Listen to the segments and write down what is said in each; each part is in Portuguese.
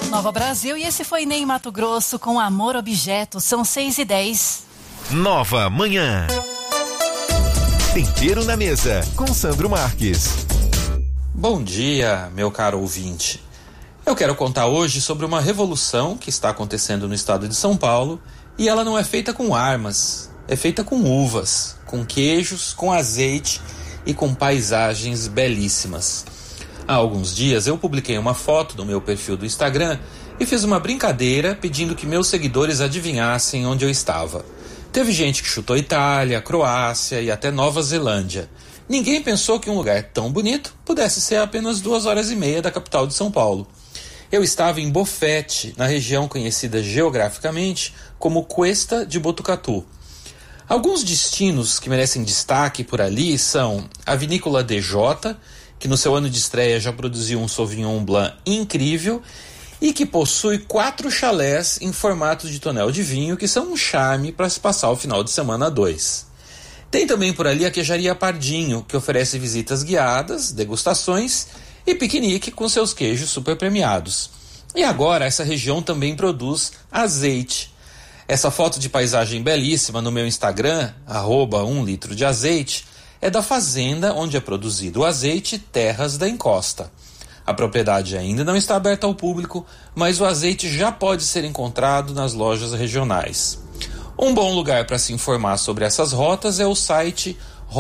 Nova Brasil, e esse foi Ney Mato Grosso com Amor Objeto. São 6h10. Nova Manhã. Tempero na mesa com Sandro Marques. Bom dia, meu caro ouvinte. Eu quero contar hoje sobre uma revolução que está acontecendo no estado de São Paulo, e ela não é feita com armas, é feita com uvas, com queijos, com azeite e com paisagens belíssimas. Há alguns dias eu publiquei uma foto no meu perfil do Instagram e fiz uma brincadeira pedindo que meus seguidores adivinhassem onde eu estava. Teve gente que chutou Itália, Croácia e até Nova Zelândia. Ninguém pensou que um lugar tão bonito pudesse ser a apenas 2h30 da capital de São Paulo. Eu estava em Bofete, na região conhecida geograficamente como Cuesta de Botucatu. Alguns destinos que merecem destaque por ali são a Vinícola DJ, que no seu ano de estreia já produziu um Sauvignon Blanc incrível e que possui 4 chalés em formato de tonel de vinho, que são um charme para se passar o final de semana a 2. Tem também por ali a Queijaria Pardinho, que oferece visitas guiadas, degustações e piquenique com seus queijos super premiados. E agora essa região também produz azeite. Essa foto de paisagem belíssima no meu Instagram, @1 litro de azeite, é da fazenda onde é produzido o azeite Terras da Encosta. A propriedade ainda não está aberta ao público, mas o azeite já pode ser encontrado nas lojas regionais. Um bom lugar para se informar sobre essas rotas é o site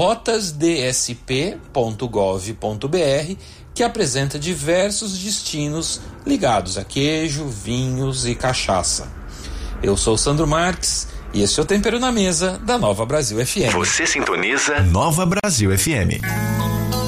rotasdsp.gov.br, que apresenta diversos destinos ligados a queijo, vinhos e cachaça. Eu sou Sandro Marques e esse é o Tempero na Mesa da Nova Brasil FM. Você sintoniza Nova Brasil FM.